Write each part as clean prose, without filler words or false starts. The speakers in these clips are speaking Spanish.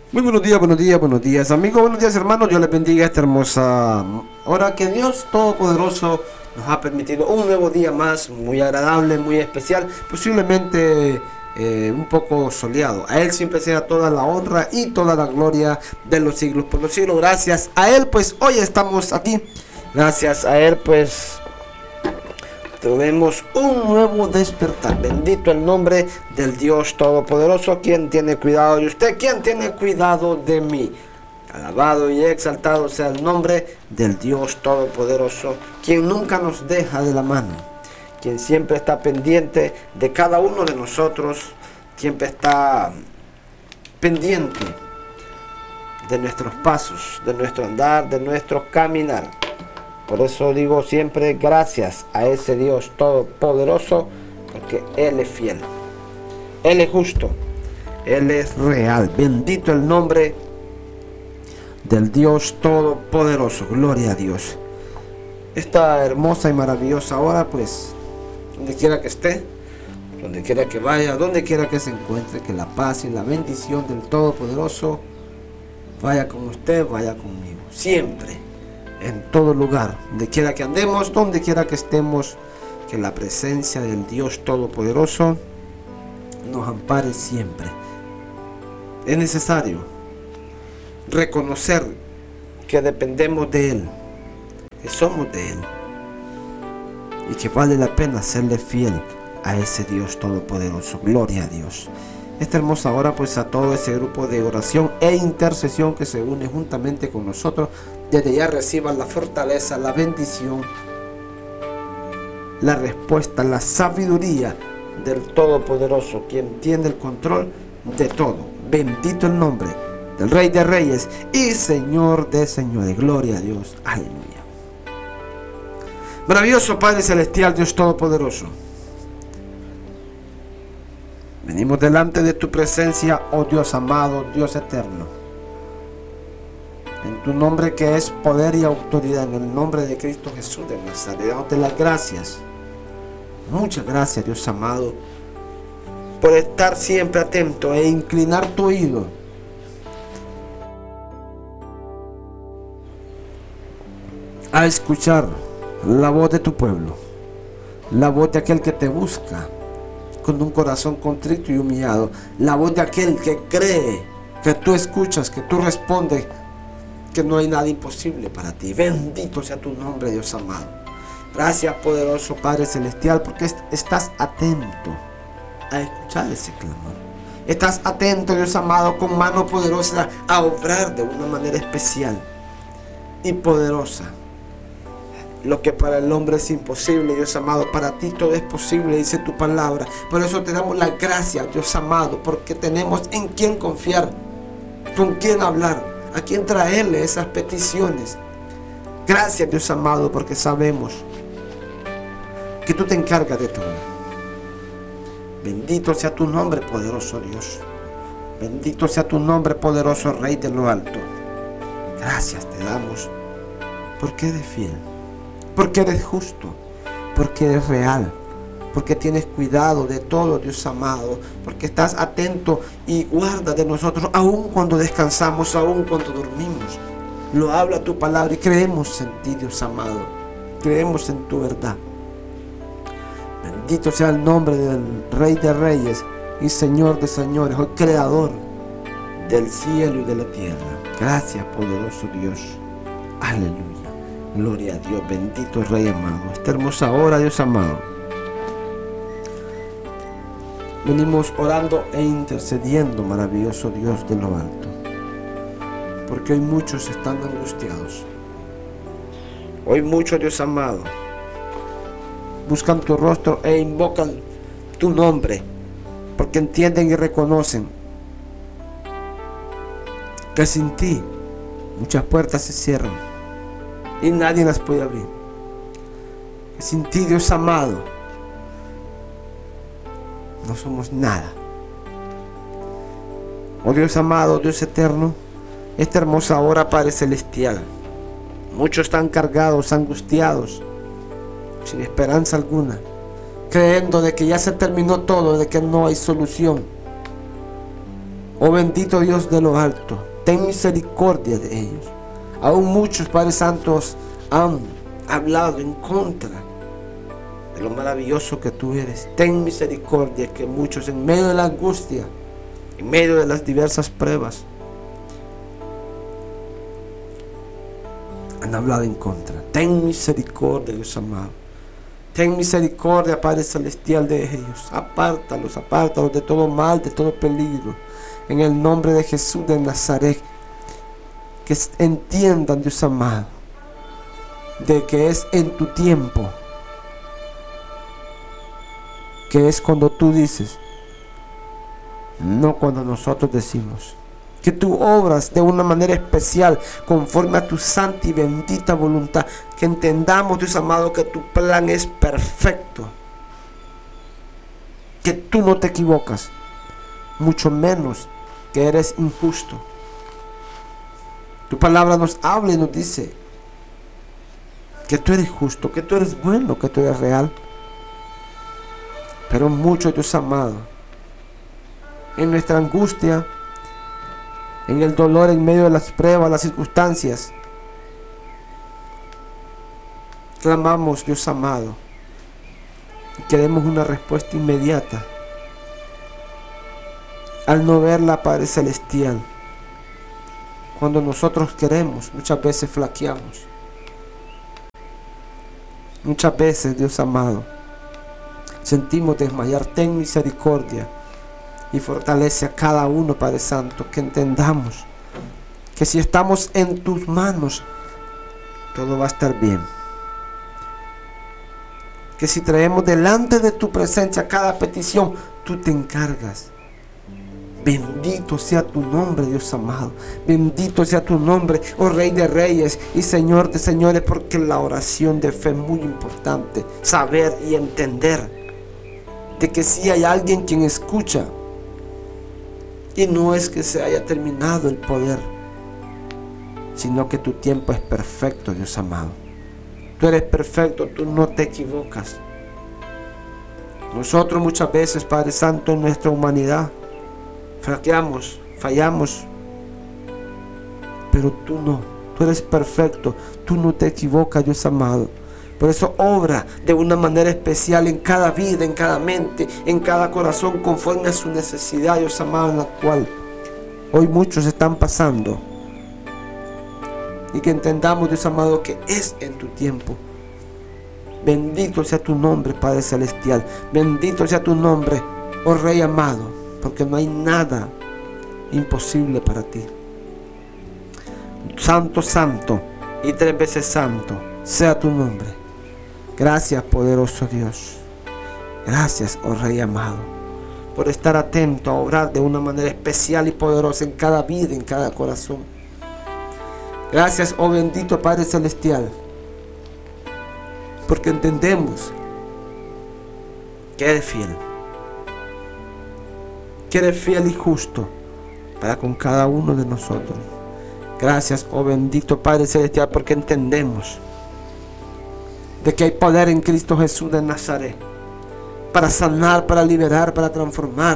Muy buenos días, buenos días, buenos días, amigos, buenos días, hermanos. Dios les bendiga esta hermosa hora que Dios Todopoderoso nos ha permitido un nuevo día más, muy agradable, muy especial, posiblemente un poco soleado. A Él siempre sea toda la honra y toda la gloria de los siglos por los siglos. Gracias a Él, pues hoy estamos aquí. Gracias a Él, pues tenemos un nuevo despertar. Bendito el nombre del Dios Todopoderoso, quien tiene cuidado de usted, quien tiene cuidado de mí. Alabado y exaltado sea el nombre del Dios Todopoderoso, quien nunca nos deja de la mano, quien siempre está pendiente de cada uno de nosotros, siempre está pendiente de nuestros pasos, de nuestro andar, de nuestro caminar. Por eso digo siempre gracias a ese Dios Todopoderoso, porque Él es fiel, Él es justo, Él es real. Bendito el nombre del Dios Todopoderoso. Gloria a Dios. Esta hermosa y maravillosa hora, pues, donde quiera que esté, donde quiera que vaya, donde quiera que se encuentre, que la paz y la bendición del Todopoderoso vaya con usted, vaya conmigo, siempre, en todo lugar, donde quiera que andemos, donde quiera que estemos, que la presencia del Dios Todopoderoso nos ampare siempre. Es necesario reconocer que dependemos de Él, que somos de Él, y que vale la pena serle fiel a ese Dios Todopoderoso. Gloria a Dios. Esta hermosa hora, pues, a todo ese grupo de oración e intercesión que se une juntamente con nosotros, desde ya reciban la fortaleza, la bendición, la respuesta, la sabiduría del Todopoderoso, quien tiene el control de todo. Bendito el nombre del Rey de Reyes y Señor de Señores. Gloria a Dios. Aleluya. Maravilloso Padre Celestial, Dios Todopoderoso, venimos delante de tu presencia, oh Dios amado, Dios eterno, en tu nombre que es poder y autoridad, en el nombre de Cristo Jesús de Nazaret, dándote las gracias. Muchas gracias, Dios amado, por estar siempre atento e inclinar tu oído a escuchar la voz de tu pueblo, la voz de aquel que te busca con un corazón contrito y humillado, la voz de aquel que cree que tú escuchas, que tú respondes, que no hay nada imposible para ti. Bendito sea tu nombre, Dios amado. Gracias, poderoso Padre Celestial, porque estás atento a escuchar ese clamor. Estás atento, Dios amado, con mano poderosa a obrar de una manera especial y poderosa. Lo que para el hombre es imposible, Dios amado, para ti todo es posible, dice tu palabra. Por eso te damos las gracias, Dios amado, porque tenemos en quién confiar, con quién hablar, a quién traerle esas peticiones. Gracias, Dios amado, porque sabemos que tú te encargas de todo. Bendito sea tu nombre, poderoso Dios. Bendito sea tu nombre, poderoso Rey de lo alto. Gracias te damos, porque eres fiel, porque eres justo, porque eres real, porque tienes cuidado de todo, Dios amado, porque estás atento y guardas de nosotros, aun cuando descansamos, aun cuando dormimos. Lo habla tu palabra y creemos en ti, Dios amado, creemos en tu verdad. Bendito sea el nombre del Rey de Reyes y Señor de Señores, el Creador del cielo y de la tierra. Gracias, poderoso Dios. Aleluya. Gloria a Dios, bendito Rey amado. Esta hermosa hora, Dios amado, venimos orando e intercediendo, maravilloso Dios de lo alto, porque hoy muchos están angustiados. Hoy muchos, Dios amado, buscan tu rostro e invocan tu nombre, porque entienden y reconocen que sin ti muchas puertas se cierran y nadie las puede abrir. Que sin ti, Dios amado, no somos nada. Oh Dios amado, Dios eterno, esta hermosa hora, Padre Celestial, muchos están cargados, angustiados, sin esperanza alguna, creyendo de que ya se terminó todo, de que no hay solución. Oh bendito Dios de lo alto, ten misericordia de ellos. Aún muchos Padres Santos han hablado en contra de lo maravilloso que tú eres. Ten misericordia, que muchos en medio de la angustia, en medio de las diversas pruebas, han hablado en contra. Ten misericordia, Dios amado. Ten misericordia, Padre Celestial, de ellos. Apártalos de todo mal, de todo peligro. En el nombre de Jesús de Nazaret. Que entiendan, Dios amado, de que es en tu tiempo. Que es cuando tú dices, no cuando nosotros decimos. Que tú obras de una manera especial conforme a tu santa y bendita voluntad. Que entendamos, Dios amado, que tu plan es perfecto. Que tú no te equivocas, mucho menos que eres injusto. Tu palabra nos habla y nos dice que tú eres justo, que tú eres bueno, que tú eres real. Pero mucho, Dios amado, en nuestra angustia, en el dolor, en medio de las pruebas, las circunstancias, clamamos, Dios amado, y queremos una respuesta inmediata. Al no verla, Padre Celestial, cuando nosotros queremos, muchas veces flaqueamos. Muchas veces, Dios amado, sentimos desmayar. Ten misericordia y fortalece a cada uno, Padre Santo, que entendamos que si estamos en tus manos, todo va a estar bien. Que si traemos delante de tu presencia cada petición, tú te encargas. Bendito sea tu nombre, Dios amado. Bendito sea tu nombre, oh Rey de Reyes y Señor de Señores, porque la oración de fe es muy importante. Saber y entender de que si hay alguien quien escucha, y no es que se haya terminado el poder, sino que tu tiempo es perfecto, Dios amado. Tú eres perfecto, tú no te equivocas. Nosotros muchas veces, Padre Santo, en nuestra humanidad flaqueamos, fallamos, pero tú no. Tú eres perfecto, tú no te equivocas, Dios amado. Por eso obra de una manera especial en cada vida, en cada mente, en cada corazón, conforme a su necesidad, Dios amado, en la cual hoy muchos están pasando. Y que entendamos, Dios amado, que es en tu tiempo. Bendito sea tu nombre, Padre Celestial. Bendito sea tu nombre, oh Rey amado, porque no hay nada imposible para ti. Santo, santo y 3 veces santo sea tu nombre. Gracias, poderoso Dios. Gracias, oh Rey amado, por estar atento a obrar de una manera especial y poderosa en cada vida, en cada corazón. Gracias, oh bendito Padre Celestial, porque entendemos que eres fiel. Que eres fiel y justo para con cada uno de nosotros. Gracias, oh bendito Padre Celestial, porque entendemos de que hay poder en Cristo Jesús de Nazaret para sanar, para liberar, para transformar.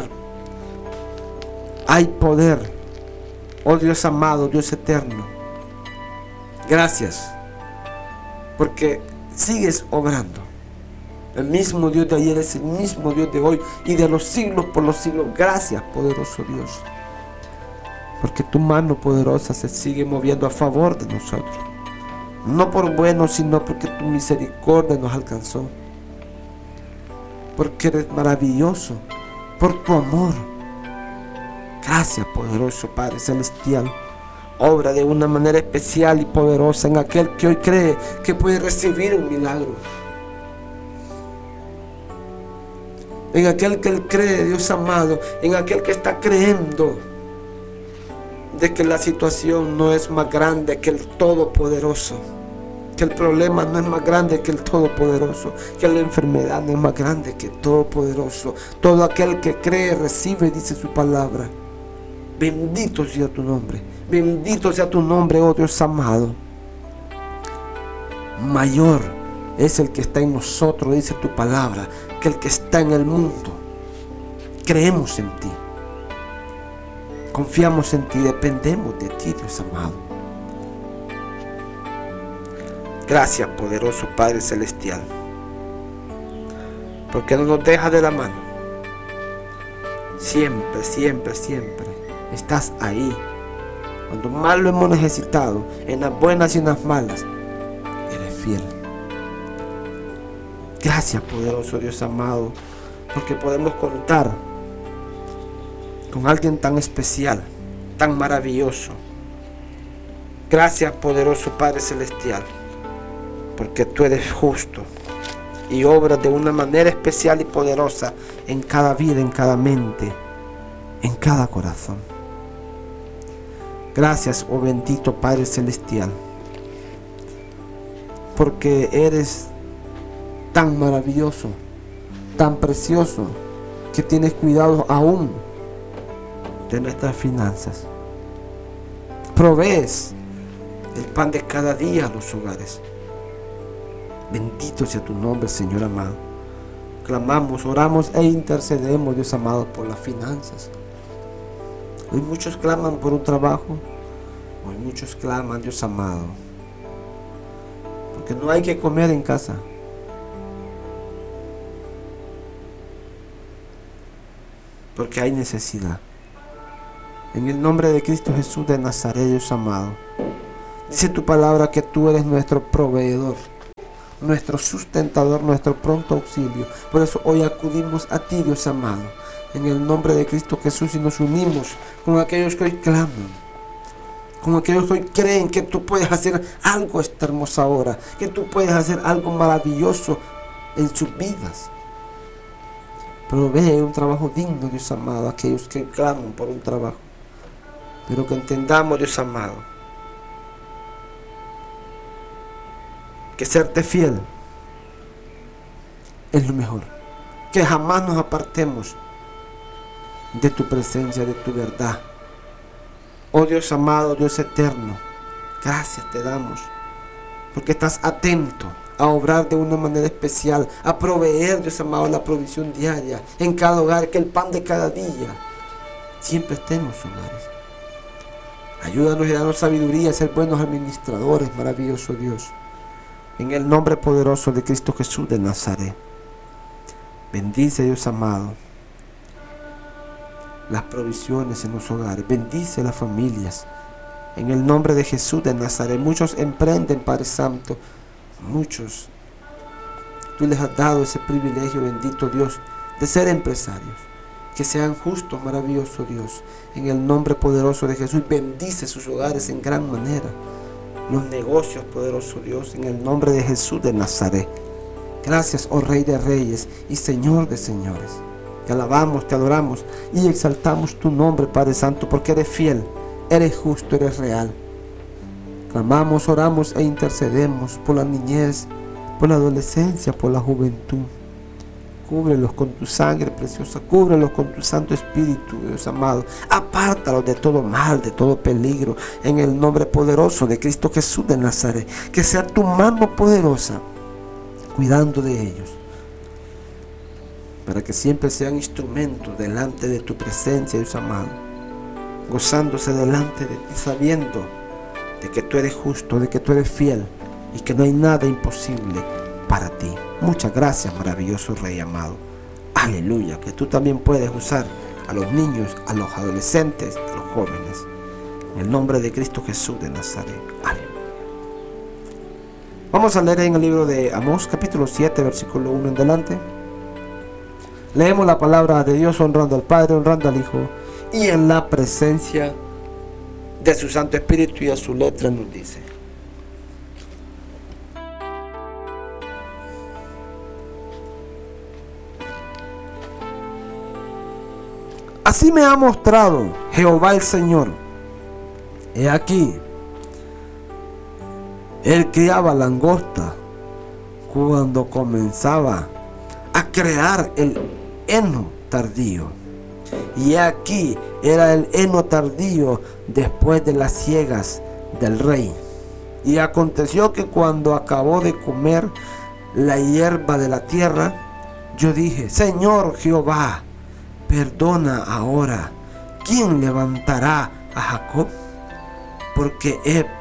Hay poder, oh Dios amado, Dios eterno. Gracias, porque sigues obrando. El mismo Dios de ayer es el mismo Dios de hoy y de los siglos por los siglos. Gracias, poderoso Dios, porque tu mano poderosa se sigue moviendo a favor de nosotros. No por bueno, sino porque tu misericordia nos alcanzó. Porque eres maravilloso, por tu amor. Gracias, poderoso Padre Celestial. Obra de una manera especial y poderosa en aquel que hoy cree que puede recibir un milagro. En aquel que él cree, Dios amado, en aquel que está creyendo de que la situación no es más grande que el Todopoderoso, que el problema no es más grande que el Todopoderoso, que la enfermedad no es más grande que el Todopoderoso. Todo aquel que cree, recibe, dice su palabra. Bendito sea tu nombre, bendito sea tu nombre, oh Dios amado. Mayor es el que está en nosotros, dice tu palabra, que el que está en el mundo. Creemos en ti. Confiamos en ti, dependemos de ti, Dios amado. Gracias, poderoso Padre Celestial, porque no nos dejas de la mano. Siempre, siempre, siempre estás ahí. Cuando más lo hemos necesitado, en las buenas y en las malas, eres fiel. Gracias, poderoso Dios amado, porque podemos contar con alguien tan especial, tan maravilloso. Gracias, poderoso Padre Celestial, porque tú eres justo y obras de una manera especial y poderosa en cada vida, en cada mente, en cada corazón. Gracias, oh bendito Padre Celestial, porque eres tan maravilloso, tan precioso, que tienes cuidado aún de nuestras finanzas. Provees el pan de cada día a los hogares. Bendito sea tu nombre, Señor amado. Clamamos, oramos e intercedemos, Dios amado, por las finanzas. Hoy muchos claman por un trabajo. Hoy muchos claman, Dios amado, porque no hay que comer en casa. Porque hay necesidad. En el nombre de Cristo Jesús de Nazaret, Dios amado, dice tu palabra que tú eres nuestro proveedor, nuestro sustentador, nuestro pronto auxilio. Por eso hoy acudimos a ti, Dios amado, en el nombre de Cristo Jesús, y nos unimos con aquellos que hoy claman, con aquellos que hoy creen que tú puedes hacer algo esta hermosa hora, que tú puedes hacer algo maravilloso en sus vidas. Provee un trabajo digno, Dios amado, a aquellos que claman por un trabajo. Pero que entendamos, Dios amado, que serte fiel es lo mejor. Que jamás nos apartemos de tu presencia, de tu verdad. Oh Dios amado, Dios eterno, gracias te damos, porque estás atento a obrar de una manera especial, a proveer, Dios amado, la provisión diaria en cada hogar, que el pan de cada día siempre esté en los hogares. Ayúdanos y danos sabiduría a ser buenos administradores, maravilloso Dios. En el nombre poderoso de Cristo Jesús de Nazaret. Bendice, Dios amado, las provisiones en los hogares. Bendice las familias. En el nombre de Jesús de Nazaret. Muchos emprenden, Padre Santo. Muchos. Tú les has dado ese privilegio, bendito Dios, de ser empresarios. Que sean justos, maravilloso Dios. En el nombre poderoso de Jesús. Bendice sus hogares en gran manera. Los negocios, poderoso Dios, en el nombre de Jesús de Nazaret. Gracias, oh Rey de Reyes y Señor de Señores. Te alabamos, te adoramos y exaltamos tu nombre, Padre Santo, porque eres fiel, eres justo, eres real. Clamamos, oramos e intercedemos por la niñez, por la adolescencia, por la juventud. Cúbrelos con tu sangre preciosa, cúbrelos con tu Santo Espíritu, Dios amado. Apártalos de todo mal, de todo peligro, en el nombre poderoso de Cristo Jesús de Nazaret. Que sea tu mano poderosa cuidando de ellos, para que siempre sean instrumentos delante de tu presencia, Dios amado, gozándose delante de ti, sabiendo de que tú eres justo, de que tú eres fiel y que no hay nada imposible para ti. Muchas gracias, maravilloso Rey amado. Aleluya, que tú también puedes usar a los niños, a los adolescentes, a los jóvenes. En el nombre de Cristo Jesús de Nazaret. Aleluya. Vamos a leer en el libro de Amós, capítulo 7, versículo 1 en adelante. Leemos la palabra de Dios honrando al Padre, honrando al Hijo, y en la presencia de su Santo Espíritu, y a su letra nos dice: así me ha mostrado Jehová el Señor. He aquí, él criaba langosta cuando comenzaba a crear el heno tardío. Y aquí era el heno tardío después de las siegas del rey. Y aconteció que cuando acabó de comer la hierba de la tierra, yo dije: Señor Jehová, perdona ahora ¿quién levantará a Jacob? Porque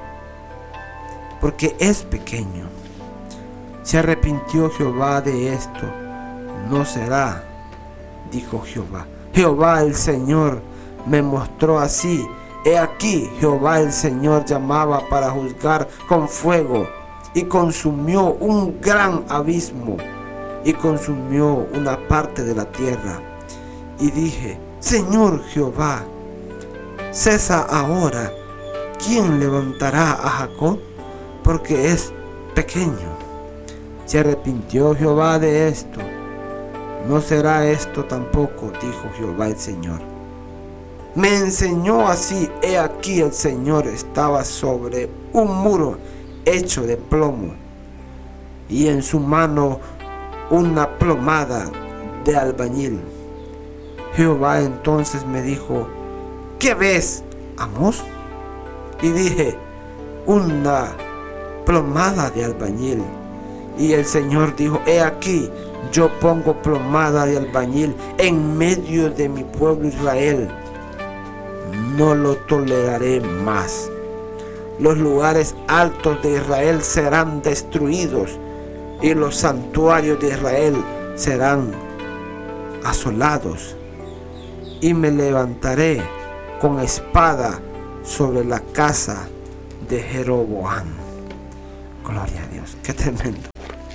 es pequeño. Se arrepintió Jehová de esto. No será, dijo Jehová. Jehová el Señor me mostró así. He aquí, Jehová el Señor llamaba para juzgar con fuego, y consumió un gran abismo, y consumió una parte de la tierra. Y dije, Señor Jehová, cesa ahora. ¿Quién levantará a Jacob? Porque es pequeño. Se arrepintió Jehová de esto. No será esto tampoco, dijo Jehová el Señor. Me enseñó así, he aquí el Señor estaba sobre un muro hecho de plomo, y en su mano una plomada de albañil. Jehová entonces me dijo, ¿qué ves, Amós? Y dije, una plomada de albañil. Y el Señor dijo, he aquí, yo pongo plomada de albañil en medio de mi pueblo Israel. No lo toleraré más. Los lugares altos de Israel serán destruidos, y los santuarios de Israel serán asolados. Y me levantaré con espada sobre la casa de Jeroboam. Gloria a Dios. Qué tremendo.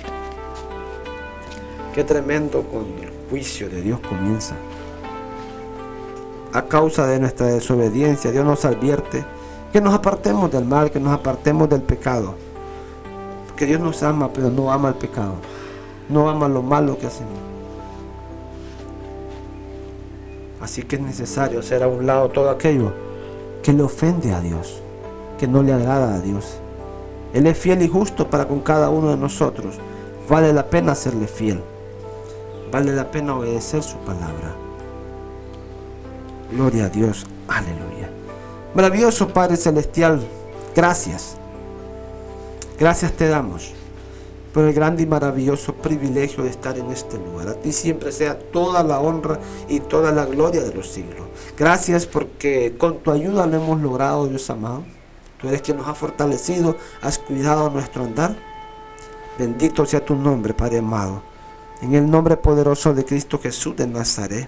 Qué tremendo cuando el juicio de Dios comienza. A causa de nuestra desobediencia, Dios nos advierte que nos apartemos del mal, que nos apartemos del pecado. Porque Dios nos ama, pero no ama el pecado. No ama lo malo que hacemos. Así que es necesario hacer a un lado todo aquello que le ofende a Dios, que no le agrada a Dios. Él es fiel y justo para con cada uno de nosotros. Vale la pena serle fiel. Vale la pena obedecer su palabra. Gloria a Dios. Aleluya. Maravilloso Padre Celestial, gracias. Gracias te damos por el grande y maravilloso privilegio de estar en este lugar. A ti siempre sea toda la honra y toda la gloria de los siglos. Gracias porque con tu ayuda lo hemos logrado, Dios amado. Tú eres quien nos ha fortalecido, has cuidado nuestro andar. Bendito sea tu nombre, Padre amado. En el nombre poderoso de Cristo Jesús de Nazaret.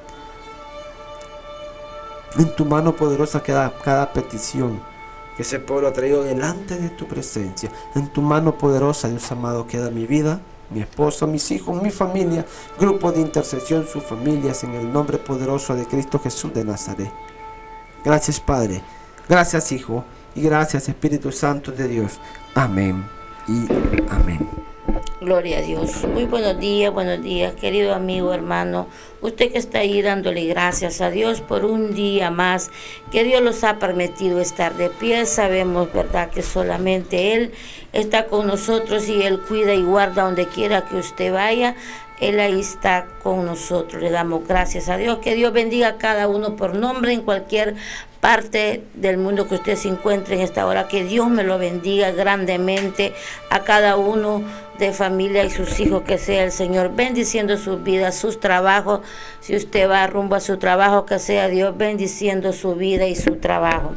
En tu mano poderosa queda cada petición que ese pueblo ha traído delante de tu presencia. En tu mano poderosa, Dios amado, queda mi vida, mi esposo, mis hijos, mi familia, grupo de intercesión, sus familias, en el nombre poderoso de Cristo Jesús de Nazaret. Gracias, Padre. Gracias, Hijo. Y gracias, Espíritu Santo de Dios. Amén y amén. Gloria a Dios. Muy buenos días, querido amigo, hermano. Usted que está ahí dándole gracias a Dios por un día más que Dios los ha permitido estar de pie. Sabemos, verdad, que solamente Él está con nosotros y Él cuida y guarda donde quiera que usted vaya. Él ahí está con nosotros. Le damos gracias a Dios. Que Dios bendiga a cada uno por nombre en cualquier parte del mundo que usted se encuentre en esta hora. Que Dios me lo bendiga grandemente a cada uno de familia y sus hijos, que sea el Señor bendiciendo sus vidas, sus trabajos. Si usted va rumbo a su trabajo, que sea Dios bendiciendo su vida y su trabajo.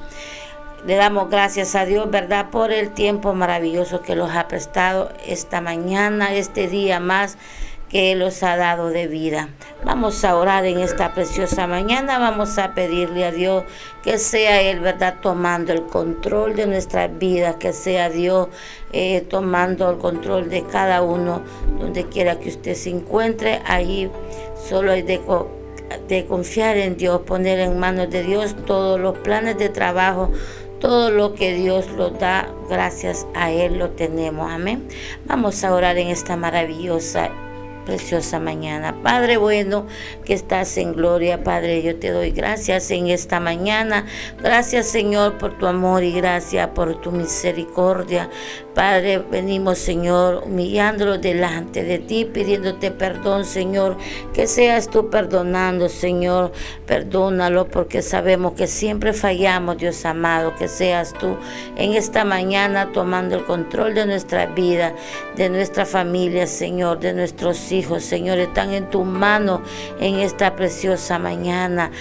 Le damos gracias a Dios, ¿verdad?, por el tiempo maravilloso que los ha prestado esta mañana, este día más que Él los ha dado de vida. Vamos a orar en esta preciosa mañana. Vamos a pedirle a Dios que sea Él, ¿verdad?, tomando el control de nuestras vidas, que sea Dios tomando el control de cada uno, donde quiera que usted se encuentre. Ahí solo hay de confiar en Dios, poner en manos de Dios todos los planes de trabajo, todo lo que Dios nos da, gracias a Él lo tenemos. Amén. Vamos a orar en esta maravillosa preciosa mañana. Padre bueno, que estás en gloria, Padre, yo te doy gracias en esta mañana. Gracias, Señor, por tu amor y gracias por tu misericordia. Padre, venimos, Señor, humillándolos delante de ti, pidiéndote perdón, Señor, que seas tú perdonando, Señor. Perdónalo porque sabemos que siempre fallamos, Dios amado. Que seas tú en esta mañana tomando el control de nuestra vida, de nuestra familia, Señor, de nuestros hijos, Señor, están en tu mano en esta preciosa mañana.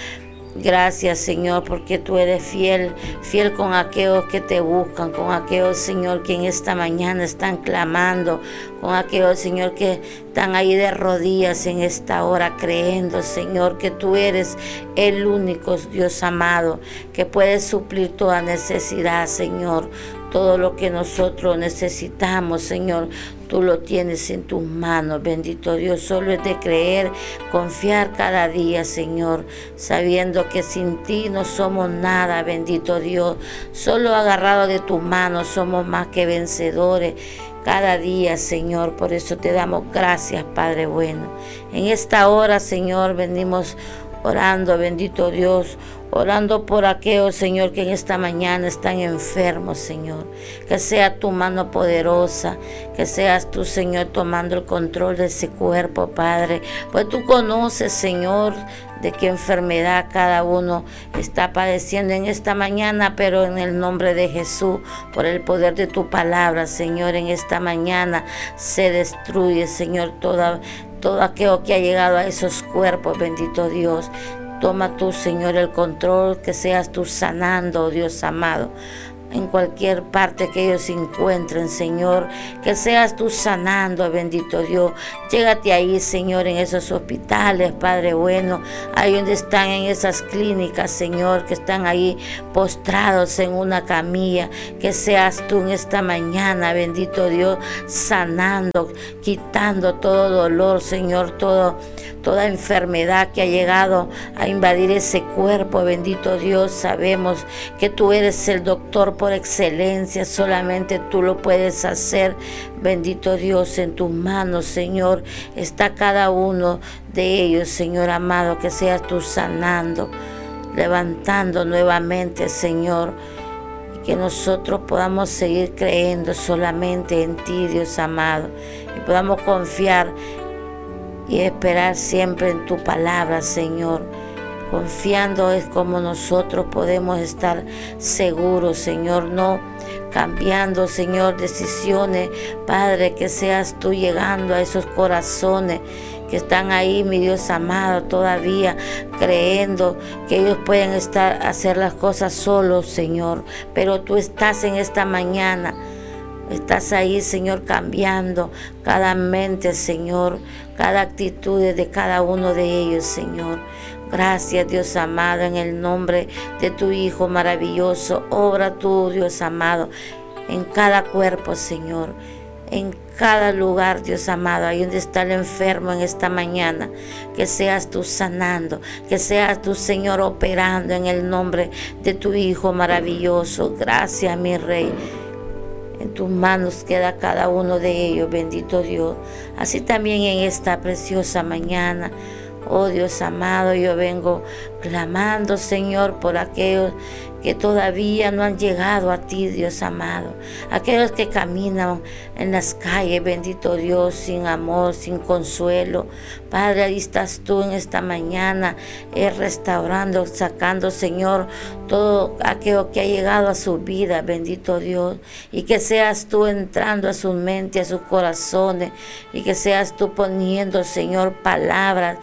Gracias, Señor, porque tú eres fiel, fiel con aquellos que te buscan, con aquellos, Señor, que en esta mañana están clamando, con aquellos, Señor, que están ahí de rodillas en esta hora creyendo, Señor, que tú eres el único Dios amado, que puedes suplir toda necesidad, Señor. Todo lo que nosotros necesitamos, Señor, tú lo tienes en tus manos, bendito Dios. Solo es de creer, confiar cada día, Señor, sabiendo que sin ti no somos nada, bendito Dios. Solo agarrado de tus manos somos más que vencedores cada día, Señor. Por eso te damos gracias, Padre bueno. En esta hora, Señor, venimos orando, bendito Dios, orando por aquellos, Señor, que en esta mañana están enfermos, Señor. Que sea tu mano poderosa, que seas tú, Señor, tomando el control de ese cuerpo, Padre. Pues tú conoces, Señor, de qué enfermedad cada uno está padeciendo en esta mañana, pero en el nombre de Jesús, por el poder de tu palabra, Señor, en esta mañana se destruye, Señor, todo aquello que ha llegado a esos cuerpos, bendito Dios. Toma tú, Señor, el control, que seas tú sanando, Dios amado, en cualquier parte que ellos se encuentren, Señor, que seas tú sanando, bendito Dios. Llégate ahí, Señor, en esos hospitales, Padre bueno, ahí donde están en esas clínicas, Señor, que están ahí postrados en una camilla, que seas tú en esta mañana, bendito Dios, sanando, quitando todo dolor, Señor, toda enfermedad que ha llegado a invadir ese cuerpo, bendito Dios. Sabemos que tú eres el doctor por excelencia, solamente tú lo puedes hacer, bendito Dios. En tus manos, Señor, está cada uno de ellos, Señor amado, que seas tú sanando, levantando nuevamente, Señor, y que nosotros podamos seguir creyendo solamente en ti, Dios amado, y podamos confiar y esperar siempre en tu palabra, Señor. Confiando es como nosotros podemos estar seguros, Señor, no cambiando, Señor, decisiones, Padre, que seas tú llegando a esos corazones que están ahí, mi Dios amado, todavía creyendo que ellos pueden hacer las cosas solos, Señor, pero tú estás en esta mañana. Estás ahí, Señor, cambiando cada mente, Señor, cada actitud de cada uno de ellos, Señor. Gracias, Dios amado, en el nombre de tu Hijo maravilloso. Obra tú, Dios amado, en cada cuerpo, Señor, en cada lugar, Dios amado, ahí donde está el enfermo en esta mañana, que seas tú sanando, que seas tú, Señor, operando en el nombre de tu Hijo maravilloso. Gracias, mi Rey. En tus manos queda cada uno de ellos, bendito Dios. Así también en esta preciosa mañana, oh Dios amado, yo vengo clamando, Señor, por aquellos que todavía no han llegado a ti, Dios amado. Aquellos que caminan en las calles, bendito Dios, sin amor, sin consuelo. Padre, ahí estás tú en esta mañana, restaurando, sacando, Señor, todo aquello que ha llegado a su vida, bendito Dios. Y que seas tú entrando a su mente, a sus corazones. Y que seas tú poniendo, Señor, palabras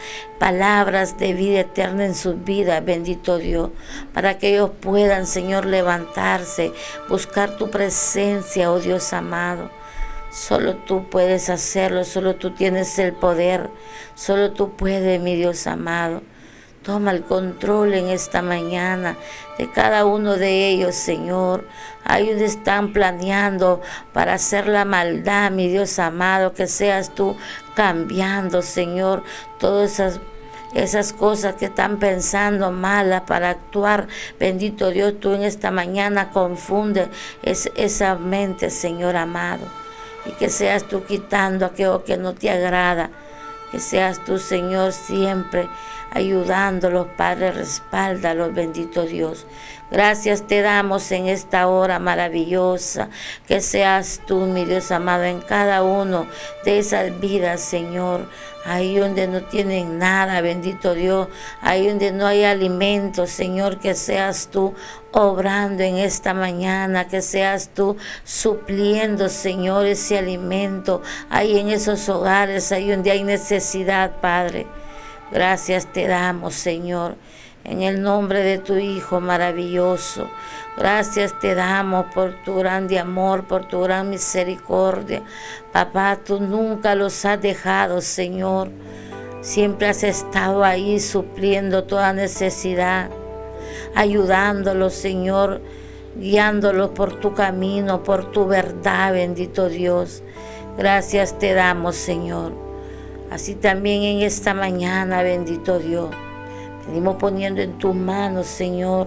de vida eterna en sus vidas, bendito Dios, para que ellos puedan, Señor, levantarse, buscar tu presencia, oh Dios amado. Solo tú puedes hacerlo, solo tú tienes el poder, solo tú puedes, mi Dios amado. Toma el control en esta mañana de cada uno de ellos, Señor. Ahí donde están planeando para hacer la maldad, mi Dios amado, que seas tú cambiando, Señor, todas esas cosas que están pensando malas para actuar. Bendito Dios, tú en esta mañana confunde esa mente, Señor amado. Y que seas tú quitando aquello que no te agrada. Que seas tú, Señor, siempre ayudándolos, Padre, respáldalos, bendito Dios. Gracias te damos en esta hora maravillosa. Que seas tú, mi Dios amado, en cada uno de esas vidas, Señor. Ahí donde no tienen nada, bendito Dios. Ahí donde no hay alimento, Señor, que seas tú obrando en esta mañana. Que seas tú supliendo, Señor, ese alimento. Ahí en esos hogares, ahí donde hay necesidad, Padre. Gracias te damos, Señor. en el nombre de tu Hijo maravilloso. Gracias te damos por tu grande amor, por tu gran misericordia. Papá, tú nunca los has dejado, Señor. Siempre has estado ahí supliendo toda necesidad, ayudándolos, Señor, guiándolos por tu camino, por tu verdad, bendito Dios. Gracias te damos, Señor. Así también en esta mañana, bendito Dios, venimos poniendo en tus manos, Señor,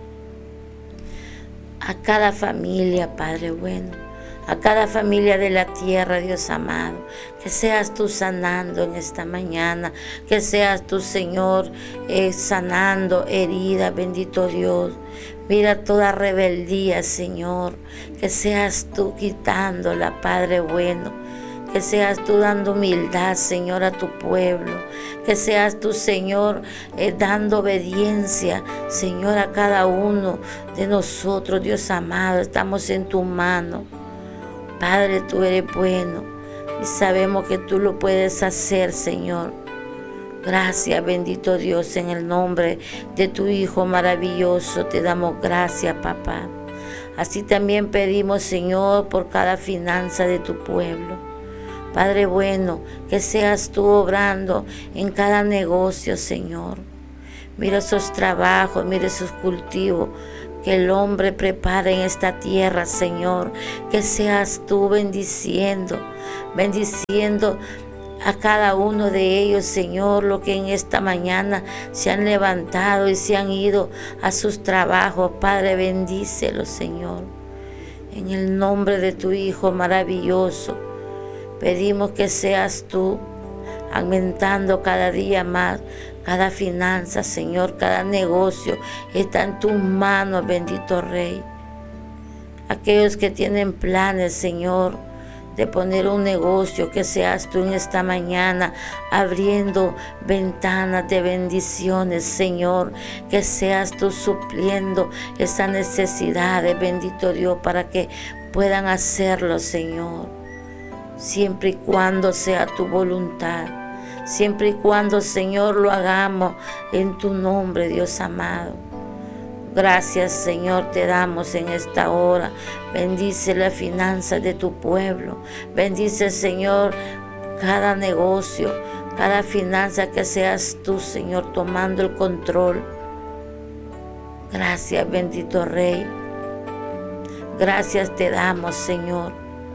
a cada familia, Padre bueno, a cada familia de la tierra, Dios amado. Que seas tú sanando en esta mañana, que seas tú, Señor, sanando heridas, bendito Dios. Mira toda rebeldía, Señor, que seas tú quitándola, Padre bueno. Que seas tú dando humildad, Señor, a tu pueblo. Que seas tú, Señor, dando obediencia, Señor, a cada uno de nosotros, Dios amado. Estamos en tu mano. Padre, tú eres bueno y sabemos que tú lo puedes hacer, Señor. Gracias, bendito Dios, en el nombre de tu Hijo maravilloso. Te damos gracias, papá. Así también pedimos, Señor, por cada finanza de tu pueblo. Padre bueno, que seas tú obrando en cada negocio, Señor. Mira esos trabajos, mira esos cultivos que el hombre prepara en esta tierra, Señor. Que seas tú bendiciendo a cada uno de ellos, Señor, lo que en esta mañana se han levantado y se han ido a sus trabajos. Padre, bendícelos, Señor. En el nombre de tu Hijo maravilloso, pedimos que seas tú aumentando cada día más, cada finanza, Señor, cada negocio está en tus manos, bendito Rey. Aquellos que tienen planes, Señor, de poner un negocio, que seas tú en esta mañana abriendo ventanas de bendiciones, Señor, que seas tú supliendo esas necesidades, bendito Dios, para que puedan hacerlo, Señor. Siempre y cuando sea tu voluntad, siempre y cuando, Señor, lo hagamos en tu nombre, Dios amado. Gracias, Señor, te damos en esta hora. Bendice las finanzas de tu pueblo. Bendice, Señor, cada negocio, cada finanza, que seas tú, Señor, tomando el control. Gracias, bendito Rey. Gracias te damos, Señor,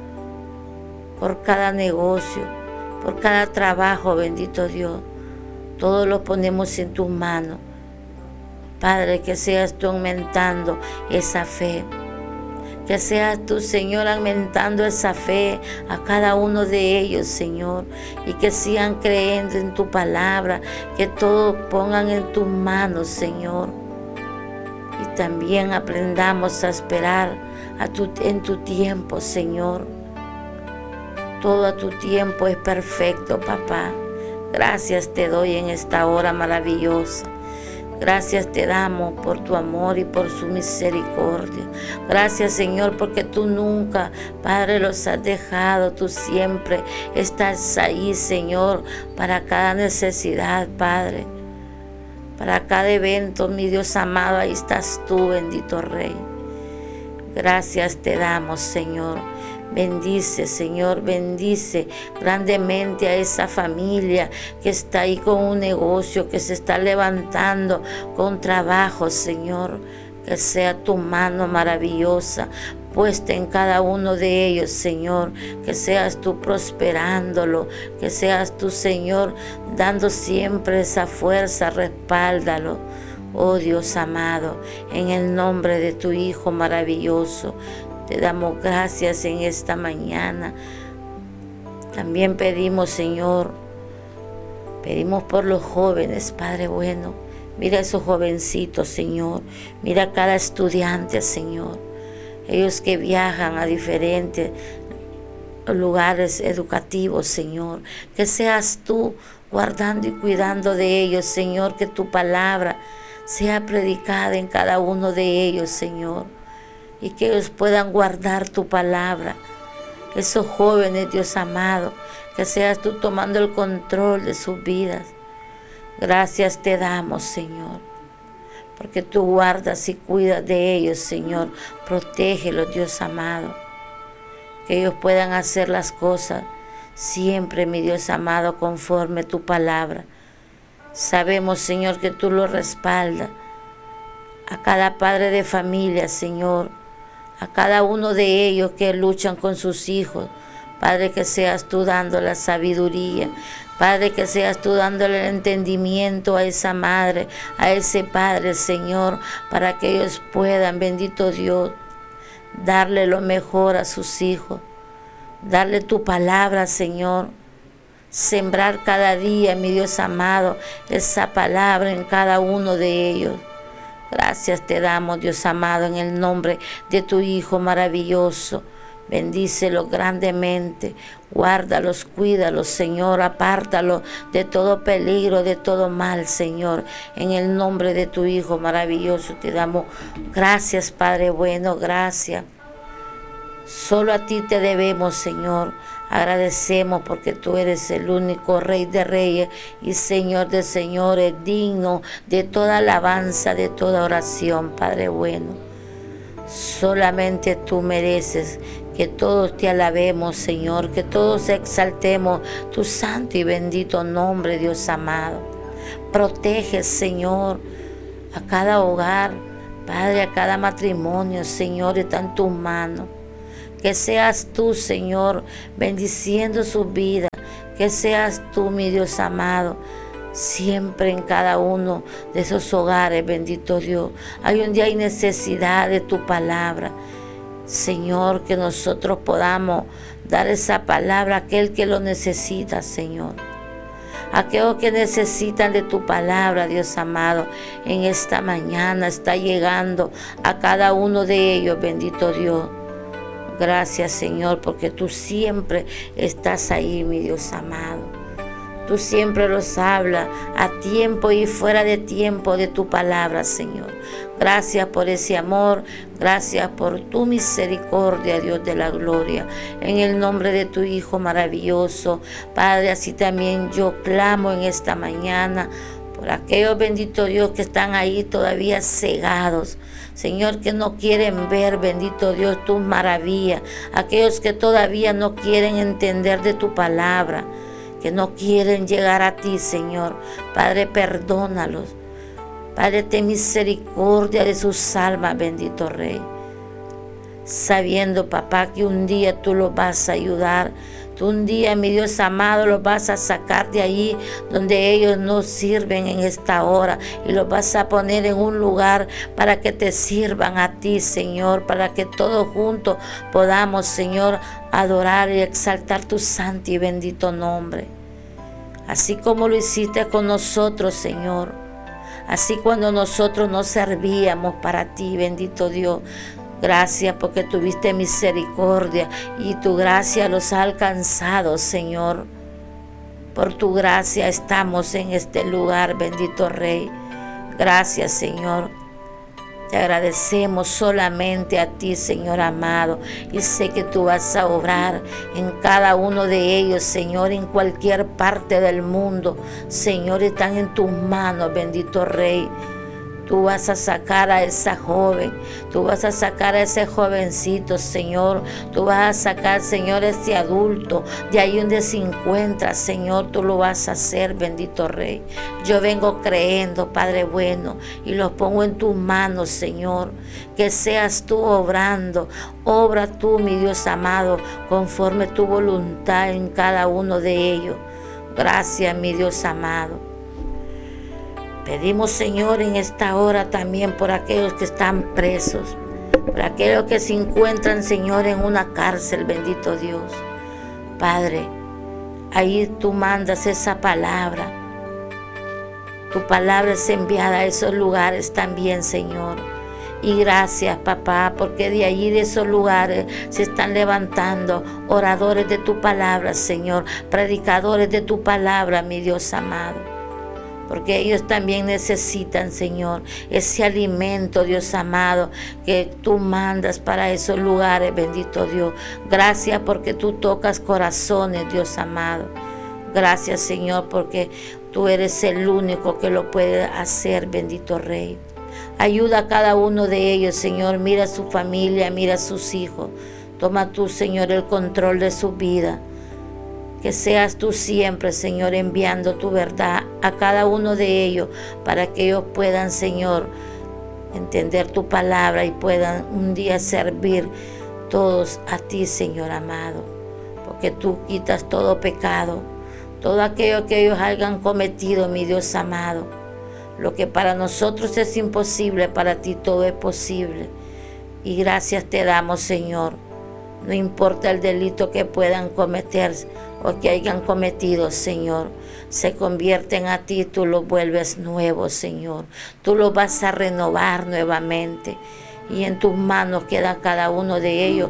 por cada negocio, por cada trabajo, bendito Dios. Todo lo ponemos en tus manos. Padre, que seas tú aumentando esa fe. Que seas tú, Señor, aumentando esa fe a cada uno de ellos, Señor. Y que sigan creyendo en tu palabra. Que todo pongan en tus manos, Señor. Y también aprendamos a esperar en tu tiempo, Señor. Todo a tu tiempo es perfecto, papá. Gracias te doy en esta hora maravillosa. Gracias te damos por tu amor y por su misericordia. Gracias, Señor, porque tú nunca, Padre, los has dejado. Tú siempre estás ahí, Señor, para cada necesidad, Padre. Para cada evento, mi Dios amado, ahí estás tú, bendito Rey. Gracias te damos, Señor. Bendice, Señor, bendice grandemente a esa familia que está ahí con un negocio, que se está levantando con trabajo, Señor. Que sea tu mano maravillosa puesta en cada uno de ellos, Señor. Que seas tú prosperándolo, que seas tú, Señor, dando siempre esa fuerza, respáldalo. Oh Dios amado, en el nombre de tu Hijo maravilloso, te damos gracias en esta mañana. También pedimos, Señor, pedimos por los jóvenes, Padre bueno. Mira a esos jovencitos, Señor. Mira a cada estudiante, Señor. Ellos que viajan a diferentes lugares educativos, Señor. Que seas tú guardando y cuidando de ellos, Señor. Que tu palabra sea predicada en cada uno de ellos, Señor. Y que ellos puedan guardar tu palabra. Esos jóvenes, Dios amado, que seas tú tomando el control de sus vidas. Gracias te damos, Señor. porque tú guardas y cuidas de ellos, Señor. Protégelos, Dios amado, que ellos puedan hacer las cosas siempre, mi Dios amado, conforme tu palabra. Sabemos, Señor, que tú los respaldas a cada padre de familia, Señor, a cada uno de ellos que luchan con sus hijos. Padre, que seas tú dando la sabiduría. Padre, que seas tú dándole el entendimiento a esa madre, a ese padre, Señor, para que ellos puedan, bendito Dios, darle lo mejor a sus hijos. Darle tu palabra, Señor. Sembrar cada día, mi Dios amado, esa palabra en cada uno de ellos. Gracias te damos, Dios amado, en el nombre de tu Hijo maravilloso. Bendícelos grandemente, guárdalos, cuídalos, Señor, apártalos de todo peligro, de todo mal, Señor. En el nombre de tu Hijo maravilloso te damos gracias, Padre bueno, gracias. Solo a ti te debemos, Señor. Agradecemos porque tú eres el único Rey de Reyes y Señor de Señores, digno de toda alabanza, de toda oración, Padre bueno. Solamente tú mereces que todos te alabemos, Señor, que todos exaltemos tu santo y bendito nombre, Dios amado. Protege, Señor, a cada hogar, Padre, a cada matrimonio, Señor, está en tus manos. Que seas tú, Señor, bendiciendo su vida. Que seas tú, mi Dios amado, siempre en cada uno de esos hogares, bendito Dios. Hay un día hay necesidad de tu palabra. Señor, que nosotros podamos dar esa palabra a aquel que lo necesita, Señor. Aquellos que necesitan de tu palabra, Dios amado, en esta mañana está llegando a cada uno de ellos, bendito Dios. Gracias, Señor, porque tú siempre estás ahí, mi Dios amado. Tú siempre los hablas a tiempo y fuera de tiempo de tu palabra, Señor. Gracias por ese amor, gracias por tu misericordia, Dios de la gloria. En el nombre de tu Hijo maravilloso, Padre, así también yo clamo en esta mañana por aquellos, bendito Dios, que están ahí todavía cegados. Señor, que no quieren ver, bendito Dios, tus maravillas. Aquellos que todavía no quieren entender de tu palabra, que no quieren llegar a ti, Señor. Padre, perdónalos. Padre, ten misericordia de sus almas, bendito Rey. Sabiendo, papá, que un día tú los vas a ayudar. Tú un día, mi Dios amado, los vas a sacar de ahí donde ellos no sirven en esta hora. Y los vas a poner en un lugar para que te sirvan a ti, Señor. Para que todos juntos podamos, Señor, adorar y exaltar tu santo y bendito nombre. Así como lo hiciste con nosotros, Señor. Así cuando nosotros nos servíamos para ti, bendito Dios. Gracias porque tuviste misericordia y tu gracia los ha alcanzado, Señor. Por tu gracia estamos en este lugar, bendito Rey. Gracias, Señor. Te agradecemos solamente a ti, Señor amado. Y sé que tú vas a obrar en cada uno de ellos, Señor, en cualquier parte del mundo. Señor, están en tus manos, bendito Rey. Tú vas a sacar a esa joven, tú vas a sacar a ese jovencito, Señor. Tú vas a sacar, Señor, ese adulto de ahí donde se encuentra, Señor. Tú lo vas a hacer, bendito Rey. Yo vengo creyendo, Padre bueno, y los pongo en tus manos, Señor. Que seas tú obrando. Obra tú, mi Dios amado, conforme tu voluntad en cada uno de ellos. Gracias, mi Dios amado. Pedimos, Señor, en esta hora también por aquellos que están presos, por aquellos que se encuentran, Señor, en una cárcel, bendito Dios. Padre, ahí tú mandas esa palabra. Tu palabra es enviada a esos lugares también, Señor. Y gracias, papá, porque de allí, de esos lugares, se están levantando oradores de tu palabra, Señor, predicadores de tu palabra, mi Dios amado. Porque ellos también necesitan, Señor, ese alimento, Dios amado, que tú mandas para esos lugares, bendito Dios. Gracias porque tú tocas corazones, Dios amado. Gracias, Señor, porque tú eres el único que lo puede hacer, bendito Rey. Ayuda a cada uno de ellos, Señor. Mira a su familia, mira a sus hijos. Toma tú, Señor, el control de su vida. Que seas tú siempre, Señor, enviando tu verdad a cada uno de ellos para que ellos puedan, Señor, entender tu palabra y puedan un día servir todos a ti, Señor amado. Porque tú quitas todo pecado, todo aquello que ellos hayan cometido, mi Dios amado. Lo que para nosotros es imposible, para ti todo es posible. Y gracias te damos, Señor. No importa el delito que puedan cometer o que hayan cometido, Señor. Se convierten a ti, tú los vuelves nuevos, Señor. Tú los vas a renovar nuevamente. Y en tus manos queda cada uno de ellos.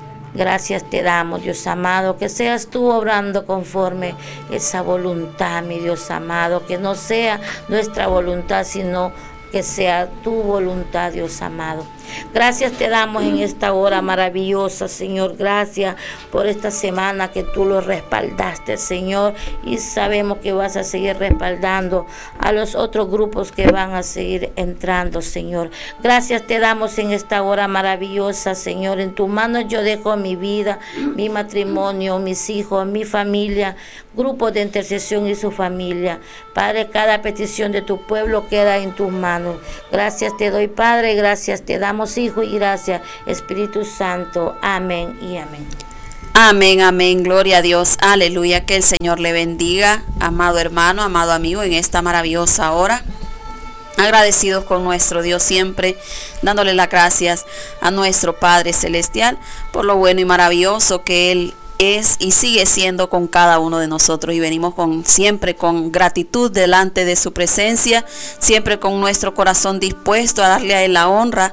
Gracias te damos, Dios amado, que seas tú obrando conforme esa voluntad, mi Dios amado, que no sea nuestra voluntad, sino que sea tu voluntad, Dios amado. Gracias te damos en esta hora maravillosa, Señor. Gracias por esta semana que tú lo respaldaste, Señor. Y sabemos que vas a seguir respaldando a los otros grupos que van a seguir entrando, Señor. Gracias te damos en esta hora maravillosa, Señor. En tus manos yo dejo mi vida, mi matrimonio, mis hijos, mi familia, grupos de intercesión y su familia. Padre, cada petición de tu pueblo queda en tus manos. Gracias te doy, Padre. Gracias te damos, Hijo, y gracias, Espíritu Santo. Amén y amén. Amén, amén, gloria a Dios, aleluya, que el Señor le bendiga, amado hermano, amado amigo, en esta maravillosa hora. Agradecidos con nuestro Dios siempre, dándole las gracias a nuestro Padre Celestial por lo bueno y maravilloso que Él es y sigue siendo con cada uno de nosotros, y venimos siempre con gratitud delante de su presencia, siempre con nuestro corazón dispuesto a darle a Él la honra,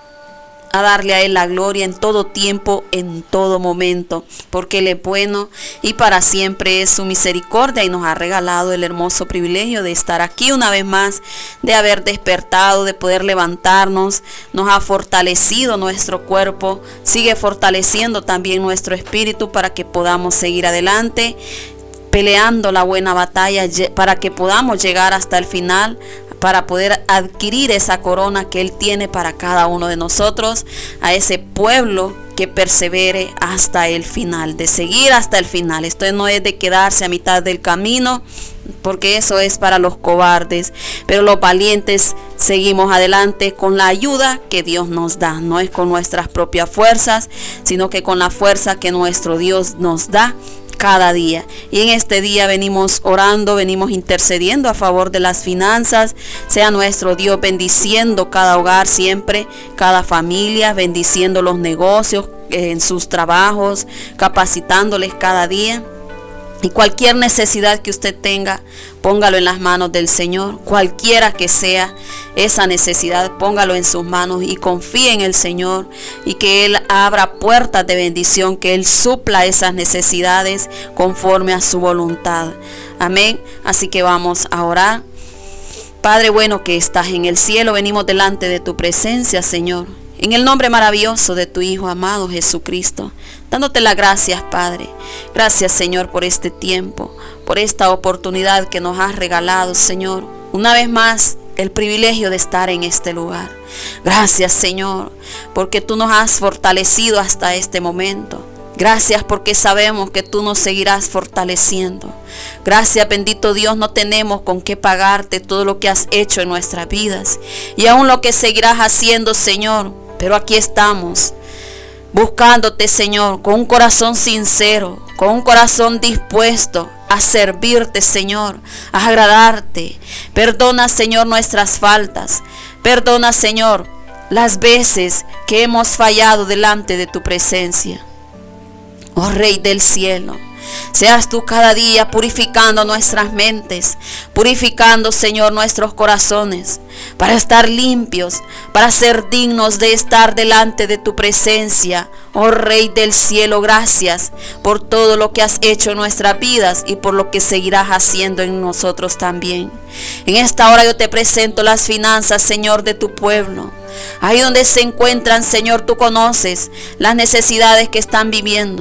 a darle a Él la gloria en todo tiempo, en todo momento, porque Él es bueno y para siempre es su misericordia, y nos ha regalado el hermoso privilegio de estar aquí una vez más, de haber despertado, de poder levantarnos. Nos ha fortalecido nuestro cuerpo, sigue fortaleciendo también nuestro espíritu para que podamos seguir adelante, peleando la buena batalla, para que podamos llegar hasta el final, para poder adquirir esa corona que Él tiene para cada uno de nosotros, a ese pueblo que persevere hasta el final, de seguir hasta el final. Esto no es de quedarse a mitad del camino, porque eso es para los cobardes, pero los valientes seguimos adelante con la ayuda que Dios nos da. No es con nuestras propias fuerzas, sino que con la fuerza que nuestro Dios nos da cada día. Y en este día venimos orando, venimos intercediendo a favor de las finanzas. Sea nuestro Dios bendiciendo cada hogar siempre, cada familia, bendiciendo los negocios en sus trabajos, capacitándoles cada día. Y cualquier necesidad que usted tenga, póngalo en las manos del Señor. Cualquiera que sea esa necesidad, póngalo en sus manos y confíe en el Señor, y que Él abra puertas de bendición, que Él supla esas necesidades conforme a su voluntad. Amén. Así que vamos a orar. Padre bueno que estás en el cielo, venimos delante de tu presencia, Señor, en el nombre maravilloso de tu Hijo amado Jesucristo, dándote las gracias, Padre. Gracias, Señor, por este tiempo, por esta oportunidad que nos has regalado, Señor. Una vez más, el privilegio de estar en este lugar. Gracias, Señor, porque tú nos has fortalecido hasta este momento. Gracias porque sabemos que tú nos seguirás fortaleciendo. Gracias, bendito Dios, no tenemos con qué pagarte todo lo que has hecho en nuestras vidas y aún lo que seguirás haciendo, Señor. Pero aquí estamos, buscándote, Señor, con un corazón sincero, con un corazón dispuesto a servirte, Señor, a agradarte. Perdona, Señor, nuestras faltas. Perdona, Señor, las veces que hemos fallado delante de tu presencia. Oh Rey del cielo, seas tú cada día purificando nuestras mentes, purificando, Señor, nuestros corazones, para estar limpios, para ser dignos de estar delante de tu presencia. Oh Rey del cielo, gracias por todo lo que has hecho en nuestras vidas y por lo que seguirás haciendo en nosotros también. En esta hora yo te presento las finanzas, Señor, de tu pueblo. Ahí donde se encuentran, Señor, tú conoces las necesidades que están viviendo.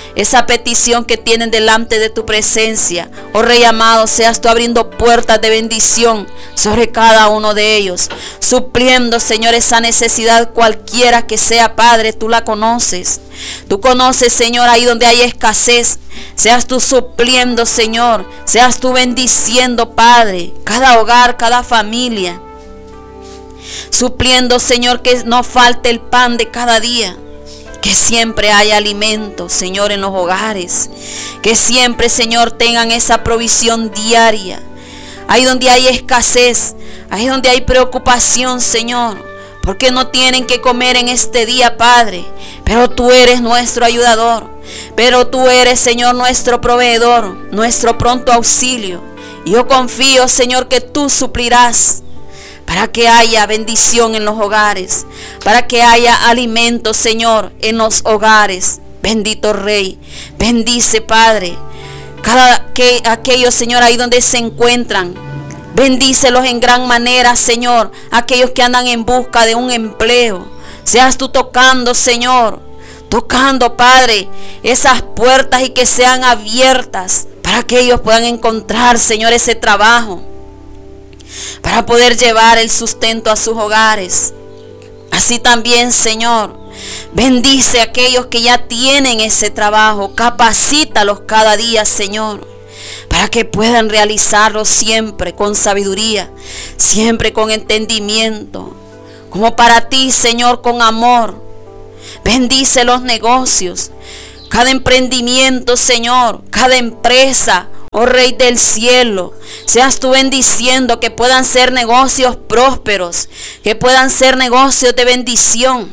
esa petición que tienen delante de tu presencia. Oh Rey amado, seas tú abriendo puertas de bendición sobre cada uno de ellos, supliendo, Señor, esa necesidad cualquiera que sea, Padre. Tú la conoces. Tú conoces, Señor, ahí donde hay escasez. Seas tú supliendo, Señor. Seas tú bendiciendo, Padre, cada hogar, cada familia. Supliendo, Señor, que no falte el pan de cada día. Que siempre haya alimento, Señor, en los hogares. Que siempre, Señor, tengan esa provisión diaria. Ahí donde hay escasez, ahí donde hay preocupación, Señor, porque no tienen que comer en este día, Padre. Pero tú eres nuestro ayudador. Pero tú eres, Señor, nuestro proveedor, nuestro pronto auxilio. Y yo confío, Señor, que tú suplirás, para que haya bendición en los hogares, para que haya alimento, Señor, en los hogares. Bendito Rey, bendice, Padre, aquellos, Señor, ahí donde se encuentran. Bendícelos en gran manera, Señor, aquellos que andan en busca de un empleo. Seas tú tocando, Señor, tocando, Padre, esas puertas y que sean abiertas para que ellos puedan encontrar, Señor, ese trabajo, para poder llevar el sustento a sus hogares. Así también, Señor, bendice a aquellos que ya tienen ese trabajo. Capacítalos cada día, Señor, para que puedan realizarlo siempre con sabiduría, siempre con entendimiento, como para ti, Señor, con amor. Bendice los negocios, cada emprendimiento, Señor, cada empresa. Oh Rey del cielo, seas tú bendiciendo que puedan ser negocios prósperos, que puedan ser negocios de bendición.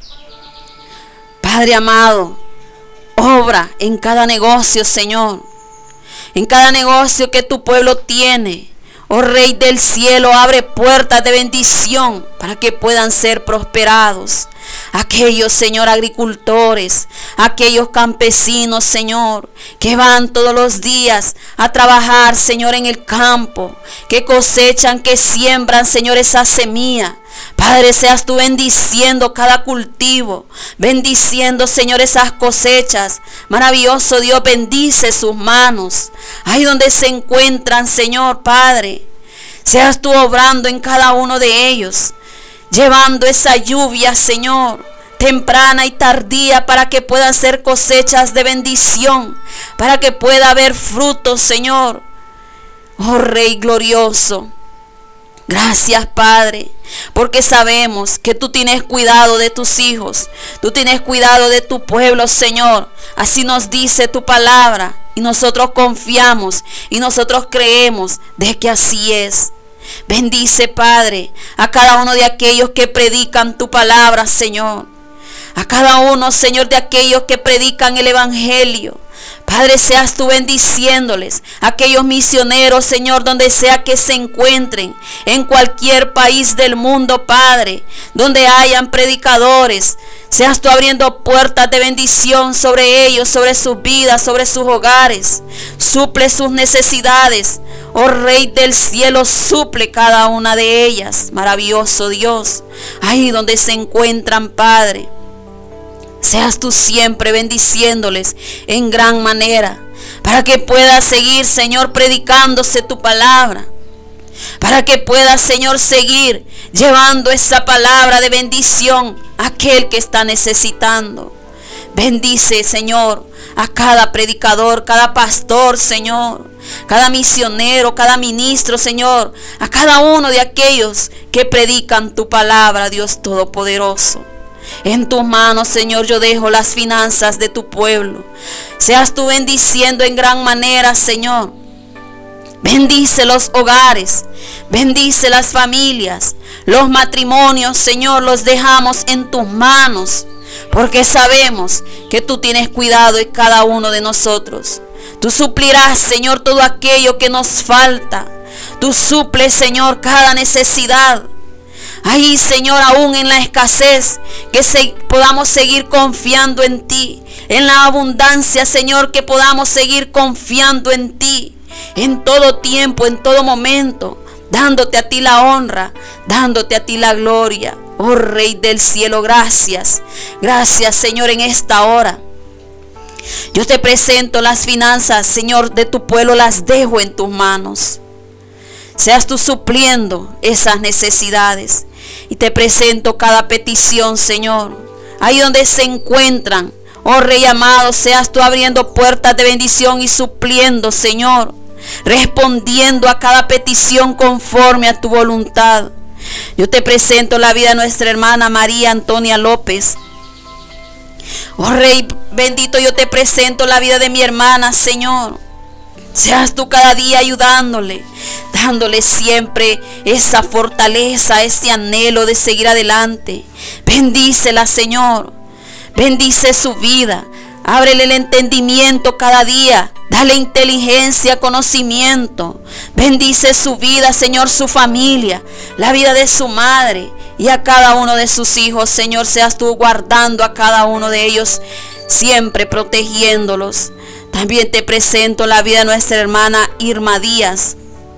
Padre amado, obra en cada negocio, Señor, en cada negocio que tu pueblo tiene. Oh Rey del cielo, abre puertas de bendición para que puedan ser prosperados. Aquellos, Señor, agricultores, aquellos campesinos, Señor, que van todos los días a trabajar, Señor, en el campo, que cosechan, que siembran, Señor, esa semilla. Padre, seas tú bendiciendo cada cultivo, bendiciendo, Señor, esas cosechas. Maravilloso Dios, bendice sus manos, ahí donde se encuentran, Señor, Padre. Seas tú obrando en cada uno de ellos, llevando esa lluvia, Señor, temprana y tardía, para que puedan ser cosechas de bendición, para que pueda haber frutos, Señor. Oh Rey glorioso, gracias, Padre, porque sabemos que tú tienes cuidado de tus hijos, tú tienes cuidado de tu pueblo, Señor. Así nos dice tu palabra, y nosotros confiamos y nosotros creemos de que así es. Bendice, Padre, a cada uno de aquellos que predican tu palabra, Señor. A cada uno, Señor, de aquellos que predican el evangelio. Padre, seas tú bendiciéndoles. Aquellos misioneros, Señor, donde sea que se encuentren, en cualquier país del mundo, Padre, donde hayan predicadores, seas tú abriendo puertas de bendición sobre ellos, sobre sus vidas, sobre sus hogares. Suple sus necesidades. Oh Rey del cielo, suple cada una de ellas. Maravilloso Dios, ahí donde se encuentran, Padre, seas tú siempre bendiciéndoles en gran manera, para que pueda seguir, Señor, predicándose tu palabra, para que pueda, Señor, seguir llevando esa palabra de bendición a aquel que está necesitando. Bendice, Señor, a cada predicador, cada pastor, Señor, cada misionero, cada ministro, Señor, a cada uno de aquellos que predican tu palabra, Dios Todopoderoso. En tus manos, Señor, yo dejo las finanzas de tu pueblo. Seas tú bendiciendo en gran manera, Señor. Bendice los hogares, bendice las familias, los matrimonios, Señor, los dejamos en tus manos, porque sabemos que tú tienes cuidado de cada uno de nosotros. Tú suplirás, Señor, todo aquello que nos falta. Tú suples, Señor, cada necesidad. Ahí, Señor, aún en la escasez, que podamos seguir confiando en ti. En la abundancia, Señor, que podamos seguir confiando en ti. En todo tiempo, en todo momento, dándote a ti la honra, dándote a ti la gloria. Oh Rey del cielo, gracias. Gracias, Señor, en esta hora. Yo te presento las finanzas, Señor, de tu pueblo, las dejo en tus manos. Seas tú supliendo esas necesidades. Y te presento cada petición, Señor, ahí donde se encuentran. Oh Rey amado, seas tú abriendo puertas de bendición y supliendo, Señor, respondiendo a cada petición conforme a tu voluntad. Yo te presento la vida de nuestra hermana María Antonia López. Oh Rey bendito, yo te presento la vida de mi hermana, Señor. Seas tú cada día ayudándole, dándole siempre esa fortaleza, ese anhelo de seguir adelante. Bendícela, Señor. Bendice su vida. Ábrele el entendimiento cada día. Dale inteligencia, conocimiento. Bendice su vida, Señor, su familia, la vida de su madre y a cada uno de sus hijos. Señor, seas tú guardando a cada uno de ellos, siempre protegiéndolos. También te presento la vida de nuestra hermana Irma Díaz.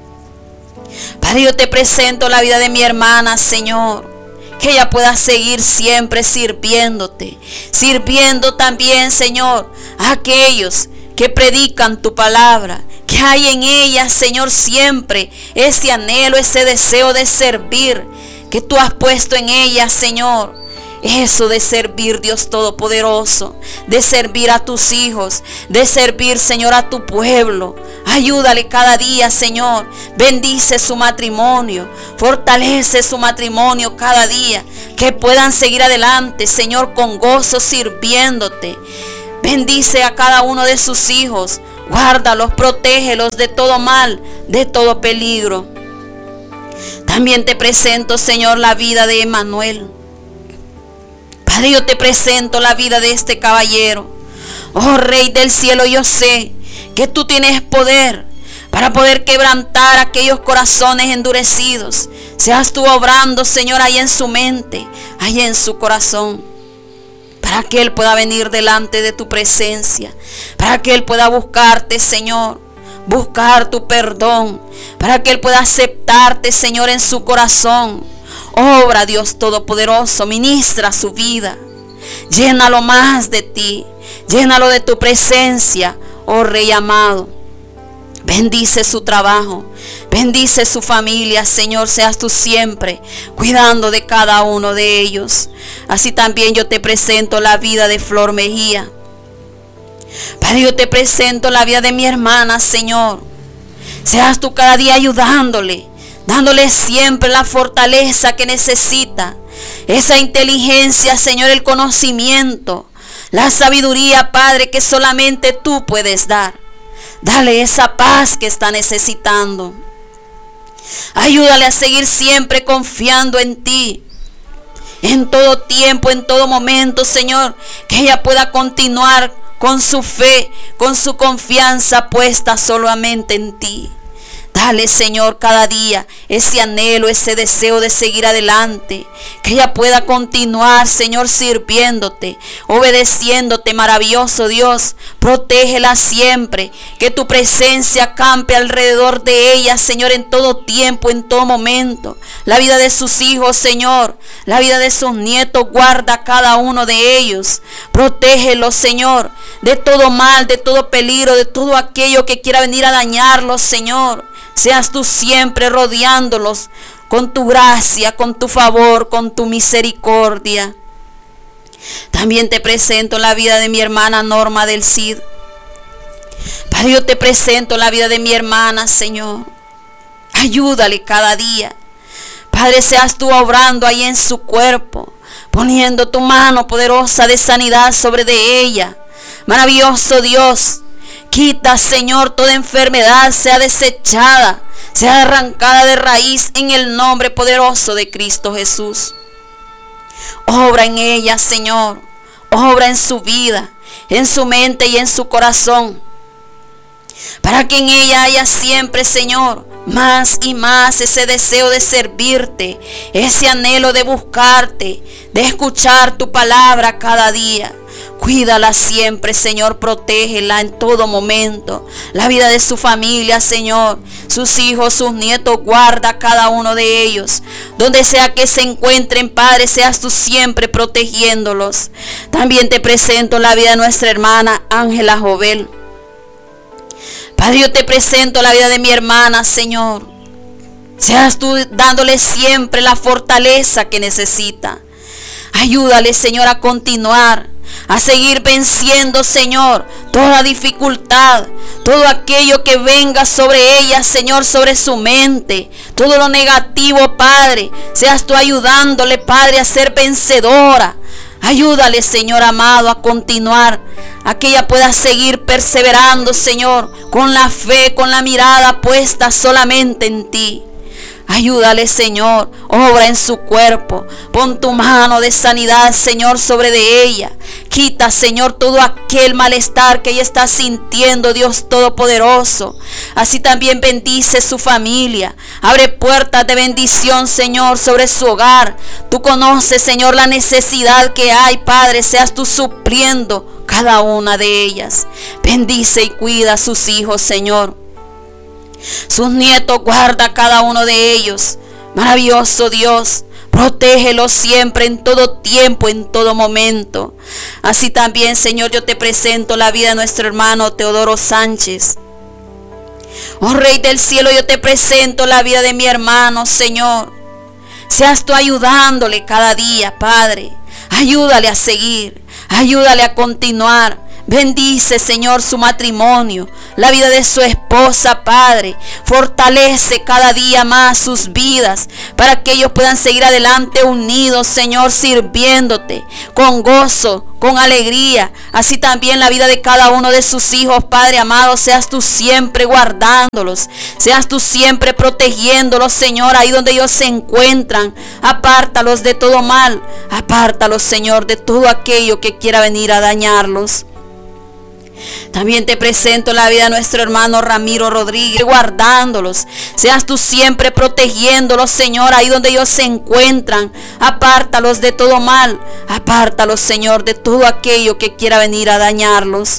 Padre, yo te presento la vida de mi hermana, Señor. Que ella pueda seguir siempre sirviéndote. Sirviendo también, Señor, a aquellos que predican tu palabra. Que hay en ella, Señor, siempre ese anhelo, ese deseo de servir. Que tú has puesto en ella, Señor. Eso de servir, Dios Todopoderoso, de servir a tus hijos, de servir, Señor, a tu pueblo. Ayúdale cada día, Señor. Bendice su matrimonio, fortalece su matrimonio cada día. Que puedan seguir adelante, Señor, con gozo sirviéndote. Bendice a cada uno de sus hijos. Guárdalos, protégelos de todo mal, de todo peligro. También te presento, Señor, la vida de Emanuel. Padre, yo te presento la vida de este caballero. Oh Rey del cielo, yo sé que tú tienes poder para poder quebrantar aquellos corazones endurecidos. Seas tú obrando, Señor, ahí en su mente, ahí en su corazón, para que él pueda venir delante de tu presencia, para que él pueda buscarte, Señor, buscar tu perdón, para que él pueda aceptarte, Señor, en su corazón. Obra, Dios Todopoderoso, ministra su vida. Llénalo más de ti. Llénalo de tu presencia, oh Rey amado. Bendice su trabajo. Bendice su familia, Señor. Seas tú siempre cuidando de cada uno de ellos. Así también yo te presento la vida de Flor Mejía. Padre, yo te presento la vida de mi hermana, Señor. Seas tú cada día ayudándole, dándole siempre la fortaleza que necesita, esa inteligencia, Señor, el conocimiento, la sabiduría, Padre, que solamente tú puedes dar. Dale esa paz que está necesitando. Ayúdale a seguir siempre confiando en ti, en todo tiempo, en todo momento, Señor, que ella pueda continuar con su fe, con su confianza puesta solamente en ti. Dale, Señor, cada día ese anhelo, ese deseo de seguir adelante. Que ella pueda continuar, Señor, sirviéndote, obedeciéndote, maravilloso Dios. Protégela siempre. Que tu presencia campe alrededor de ella, Señor, en todo tiempo, en todo momento. La vida de sus hijos, Señor, la vida de sus nietos, guarda a cada uno de ellos. Protégelos, Señor, de todo mal, de todo peligro, de todo aquello que quiera venir a dañarlos, Señor. Seas tú siempre rodeándolos con tu gracia, con tu favor, con tu misericordia. También te presento la vida de mi hermana Norma del Cid. Padre, yo te presento la vida de mi hermana, Señor. Ayúdale cada día. Padre, seas tú obrando ahí en su cuerpo, poniendo tu mano poderosa de sanidad sobre de ella. Maravilloso Dios. Quita, Señor, toda enfermedad, sea desechada, sea arrancada de raíz en el nombre poderoso de Cristo Jesús. Obra en ella, Señor. Obra en su vida, en su mente y en su corazón. Para que en ella haya siempre, Señor, más y más ese deseo de servirte, ese anhelo de buscarte, de escuchar tu palabra cada día. Cuídala siempre, Señor, protégela en todo momento. La vida de su familia, Señor, sus hijos, sus nietos, guarda a cada uno de ellos. Donde sea que se encuentren, Padre, seas tú siempre protegiéndolos. También te presento la vida de nuestra hermana Ángela Jovel. Padre, yo te presento la vida de mi hermana, Señor. Seas tú dándole siempre la fortaleza que necesita. Ayúdale, Señor, a continuar, a seguir venciendo, Señor, toda dificultad, todo aquello que venga sobre ella, Señor, sobre su mente, todo lo negativo, Padre. Seas tú ayudándole, Padre, a ser vencedora. Ayúdale, Señor amado, a continuar, a que ella pueda seguir perseverando, Señor, con la fe, con la mirada puesta solamente en ti. Ayúdale, Señor, obra en su cuerpo. Pon tu mano de sanidad, Señor, sobre de ella. Quita, Señor, todo aquel malestar que ella está sintiendo, Dios Todopoderoso. Así también bendice su familia. Abre puertas de bendición, Señor, sobre su hogar. Tú conoces, Señor, la necesidad que hay, Padre. Seas tú supliendo cada una de ellas. Bendice y cuida a sus hijos, Señor. Sus nietos, guarda a cada uno de ellos. Maravilloso Dios, protégelos siempre, en todo tiempo, en todo momento. Así también, Señor, yo te presento la vida de nuestro hermano Teodoro Sánchez. Oh Rey del cielo, yo te presento la vida de mi hermano, Señor. Seas tú ayudándole cada día, Padre. Ayúdale a seguir, ayúdale a continuar. Bendice, Señor, su matrimonio, la vida de su esposa, Padre. Fortalece cada día más sus vidas para que ellos puedan seguir adelante unidos, Señor, sirviéndote con gozo, con alegría. Así también la vida de cada uno de sus hijos, Padre amado. Seas tú siempre guardándolos, seas tú siempre protegiéndolos, Señor, ahí donde ellos se encuentran. Apártalos de todo mal, apártalos, Señor, de todo aquello que quiera venir a dañarlos. También te presento la vida de nuestro hermano Ramiro Rodríguez, guardándolos. Seas tú siempre protegiéndolos, Señor, ahí donde ellos se encuentran. Apártalos de todo mal. Apártalos, Señor, de todo aquello que quiera venir a dañarlos.